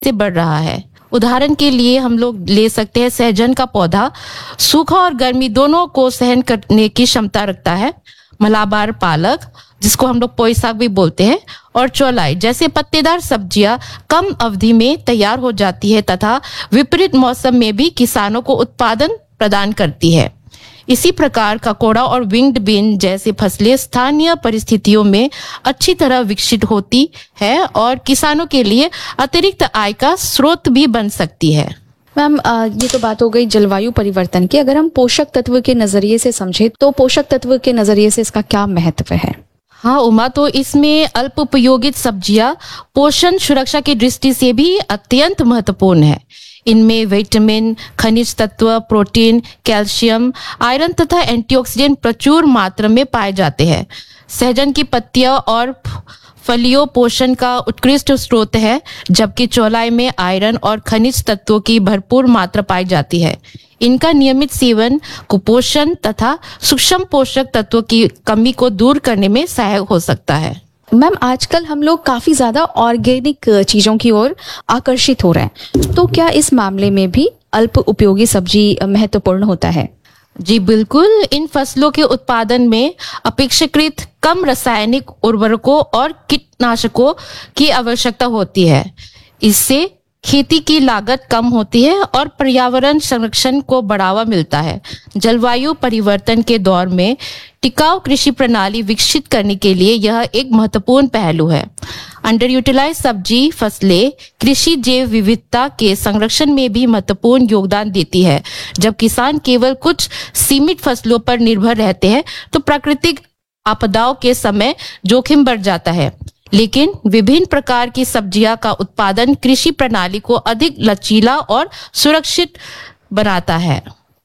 से बढ़ रहा है। उदाहरण के लिए हम लोग ले सकते हैं सहजन का पौधा सूखा और गर्मी दोनों को सहन करने की क्षमता रखता है। मलाबार पालक, जिसको हम लोग पोई साग भी बोलते हैं, और चौलाई जैसे पत्तेदार सब्जियां कम अवधि में तैयार हो जाती है तथा विपरीत मौसम में भी किसानों को उत्पादन प्रदान करती है। इसी प्रकार ककोड़ा और विंग्ड बीन जैसी फसलें स्थानीय परिस्थितियों में अच्छी तरह विकसित होती है और किसानों के लिए अतिरिक्त आय का स्रोत भी बन सकती है। मैम, ये तो बात हो गई जलवायु परिवर्तन की। अगर हम पोषक तत्व के नजरिए से समझे तो पोषक तत्व के नजरिए से इसका क्या महत्व है? हाँ उमा, तो इसमें अल्प उपयोगित सब्जियां पोषण सुरक्षा की दृष्टि से भी अत्यंत महत्वपूर्ण है। इनमें विटामिन, खनिज तत्व, प्रोटीन, कैल्शियम, आयरन तथा एंटीऑक्सीडेंट प्रचुर मात्रा में पाए जाते हैं। सहजन की पत्तियां और फलियों पोषण का उत्कृष्ट स्रोत है, जबकि चौलाई में आयरन और खनिज तत्वों की भरपूर मात्रा पाई जाती है। इनका नियमित सेवन कुपोषण तथा सूक्ष्म पोषक तत्वों की कमी को दूर करने में सहायक हो सकता है। मैम, आजकल हम लोग काफी ज्यादा ऑर्गेनिक चीजों की ओर आकर्षित हो रहे हैं, तो क्या इस मामले में भी अल्प उपयोगी सब्जी महत्वपूर्ण होता है? जी बिल्कुल, इन फसलों के उत्पादन में अपेक्षाकृत कम रासायनिक उर्वरकों और कीटनाशकों की आवश्यकता होती है। इससे खेती की लागत कम होती है और पर्यावरण संरक्षण को बढ़ावा मिलता है। जलवायु परिवर्तन के दौर में टिकाऊ कृषि प्रणाली विकसित करने के लिए यह एक महत्वपूर्ण पहलू है। अंडर यूटिलाइज सब्जी फसलें कृषि जैव विविधता के संरक्षण में भी महत्वपूर्ण योगदान देती है। जब किसान केवल कुछ सीमित फसलों पर निर्भर रहते हैं तो प्राकृतिक आपदाओं के समय जोखिम बढ़ जाता है। लेकिन विभिन्न प्रकार की सब्जियां का उत्पादन कृषि प्रणाली को अधिक लचीला और सुरक्षित बनाता है।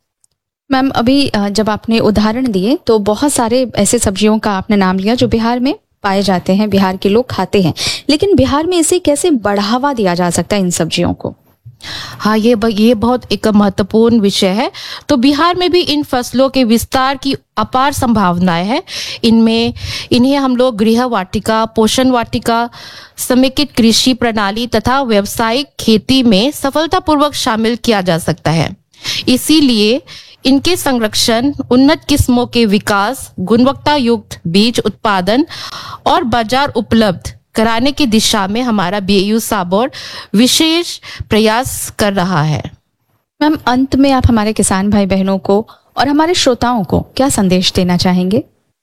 मैम, अभी जब आपने उदाहरण दिए तो बहुत सारे ऐसे सब्जियों का आपने नाम लिया जो बिहार में पाए जाते हैं, बिहार के लोग खाते हैं, लेकिन बिहार में इसे कैसे बढ़ावा दिया जा सकता है इन सब्जियों को? हाँ, ये बहुत एक महत्वपूर्ण विषय है। तो बिहार में भी इन फसलों के विस्तार की अपार संभावनाएं हैं। इन्हें हम लोग गृह वाटिका, पोषण वाटिका, समेकित कृषि प्रणाली तथा व्यावसायिक खेती में सफलतापूर्वक शामिल किया जा सकता है। इसीलिए इनके संरक्षण, उन्नत किस्मों के विकास, गुणवत्ता युक्त बीज उत्पादन और बाजार उपलब्ध कराने की दिशा में हमारा बीएयू साबौर विशेष प्रयास कर रहा है। मैम, अंत में आप हमारे किसान भाई बहनों को और हमारे श्रोताओं को क्या संदेश देना चाहेंगे?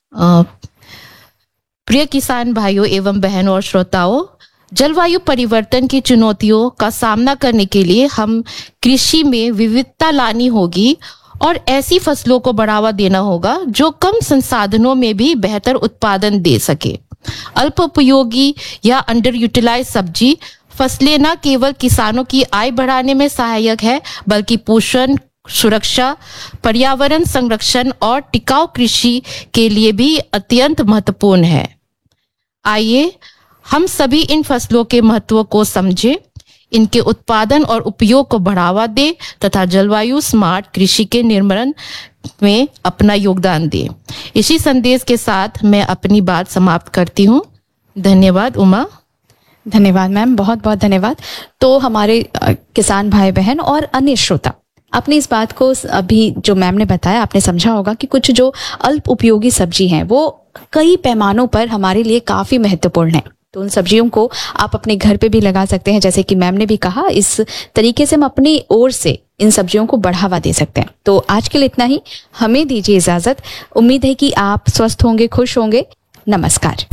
प्रिय किसान भाइयों एवं बहनों और श्रोताओं, जलवायु परिवर्तन की चुनौतियों का सामना करने के लिए हम कृषि में विविधता लानी होगी और ऐसी फसलों को बढ़ावा देना होगा जो कम संसाधनों में भी बेहतर उत्पादन दे सके। अल्प उपयोगी या अंडर यूटिलाइज सब्जी फसलें न केवल किसानों की आय बढ़ाने में सहायक है, बल्कि पोषण सुरक्षा, पर्यावरण संरक्षण और टिकाऊ कृषि के लिए भी अत्यंत महत्वपूर्ण है। आइए हम सभी इन फसलों के महत्व को समझें, इनके उत्पादन और उपयोग को बढ़ावा दें तथा जलवायु स्मार्ट कृषि के निर्माण में अपना योगदान दें। इसी संदेश के साथ मैं अपनी बात समाप्त करती हूँ। धन्यवाद उमा। धन्यवाद मैम, बहुत बहुत धन्यवाद। तो हमारे किसान भाई बहन और अन्य श्रोता, आपने इस बात को अभी जो मैम ने बताया आपने समझा होगा कि कुछ जो अल्प उपयोगी सब्जी हैं वो कई पैमानों पर हमारे लिए काफी महत्वपूर्ण है। तो उन सब्जियों को आप अपने घर पे भी लगा सकते हैं, जैसे कि मैम ने भी कहा। इस तरीके से हम अपनी ओर से इन सब्जियों को बढ़ावा दे सकते हैं। तो आज के लिए इतना ही, हमें दीजिए इजाजत। उम्मीद है कि आप स्वस्थ होंगे, खुश होंगे। नमस्कार।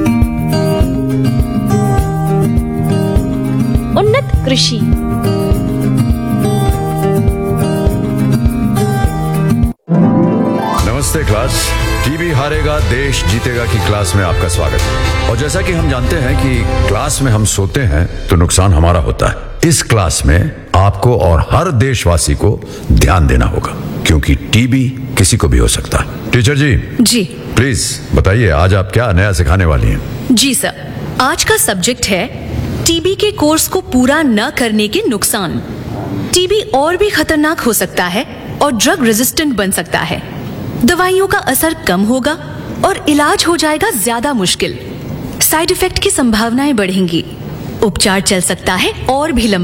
उन्नत कृषि। नमस्ते क्लास। टीबी हारेगा देश जीतेगा की क्लास में आपका स्वागत है। और जैसा कि हम जानते हैं कि क्लास में हम सोते हैं तो नुकसान हमारा होता है। इस क्लास में आपको और हर देशवासी को ध्यान देना होगा, क्योंकि टीबी किसी को भी हो सकता है। टीचर जी प्लीज बताइए, आज आप क्या नया सिखाने वाली हैं? जी सर, आज का सब्जेक्ट है टीबी के कोर्स को पूरा न करने के नुकसान। टीबी और भी खतरनाक हो सकता है और ड्रग रेजिस्टेंट बन सकता है। दवाइयों का असर कम होगा और इलाज हो जाएगा ज्यादा मुश्किल। साइड इफेक्ट की संभावनाएं बढ़ेंगी। उपचार चल सकता है और भी लंबा।